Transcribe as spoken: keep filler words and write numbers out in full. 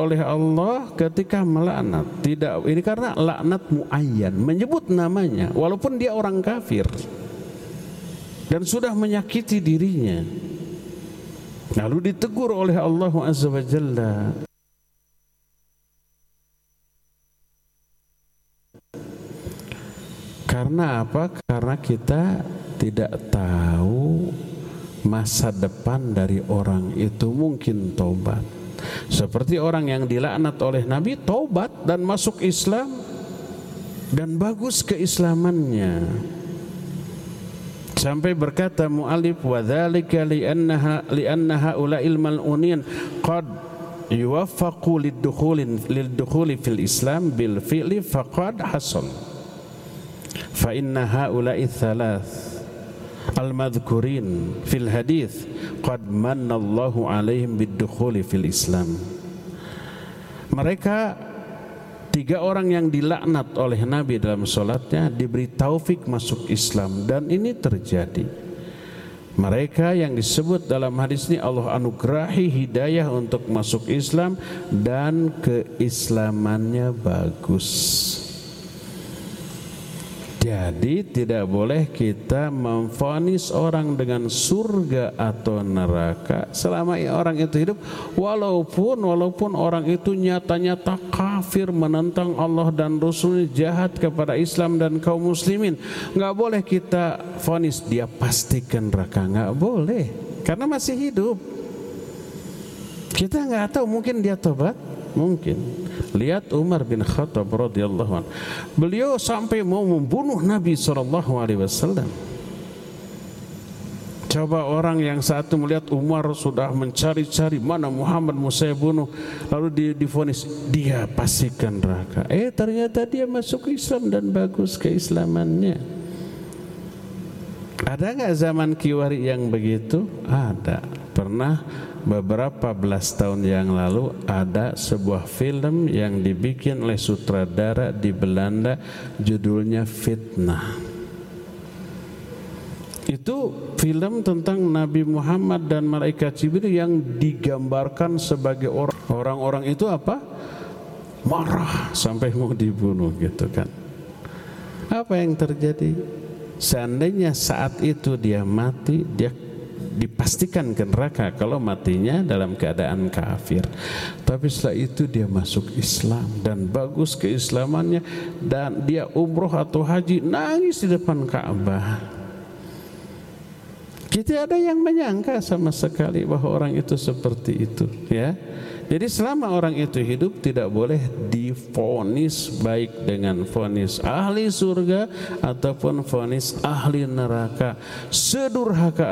oleh Allah ketika melaknat. Tidak, ini karena laknat muayyan, menyebut namanya walaupun dia orang kafir dan sudah menyakiti dirinya, lalu ditegur oleh Allah Azza wa Jalla. Karena apa? Karena kita tidak tahu masa depan dari orang itu, mungkin taubat. Seperti orang yang dilaknat oleh Nabi, taubat dan masuk Islam dan bagus keislamannya. Sampai berkata mu'allif, wa dzalika li'annaha li'anna haula'il mal'unin qad yuwaffaqu lid-dukhuli lid-dukhuli fil Islam bil fi'li faqad hasal. Fa inna haula'i thalath al-madhkurin fil hadith qad manna Allahu alaihim bid-dukhuli fil Islam. Mereka tiga orang yang dilaknat oleh Nabi dalam sholatnya diberi taufik masuk Islam, dan ini terjadi. Mereka yang disebut dalam hadis ini Allah anugerahi hidayah untuk masuk Islam dan keislamannya bagus. Jadi tidak boleh kita memvonis orang dengan surga atau neraka selama orang itu hidup, walaupun walaupun orang itu nyata-nyata kafir, menentang Allah dan Rasulnya, jahat kepada Islam dan kaum muslimin. Nggak boleh kita vonis dia pasti ke neraka, nggak boleh, karena masih hidup. Kita nggak tahu, mungkin dia tobat, mungkin. Lihat Umar bin Khattab radhiyallahu anhu, beliau sampai mau membunuh Nabi shallallahu alaihi wasallam. Coba orang yang satu melihat Umar sudah mencari-cari mana Muhammad mau saya bunuh, lalu divonis dia pasti ke neraka. Eh ternyata dia masuk Islam dan bagus keislamannya. Ada nggak zaman kiwari yang begitu? Ada. Pernah beberapa belas tahun yang lalu ada sebuah film yang dibikin oleh sutradara di Belanda, judulnya Fitnah. Itu film tentang Nabi Muhammad dan malaikat Jibril yang digambarkan sebagai orang orang-orang itu apa? Marah sampai mau dibunuh gitu kan. Apa yang terjadi? Seandainya saat itu dia mati, dia dipastikan ke neraka kalau matinya dalam keadaan kafir. Tapi setelah itu dia masuk Islam dan bagus keislamannya, dan dia umroh atau haji nangis di depan Ka'bah. Kita ada yang menyangka sama sekali bahwa orang itu seperti itu, ya. Jadi selama orang itu hidup tidak boleh divonis baik dengan vonis ahli surga ataupun vonis ahli neraka. Sedurhaka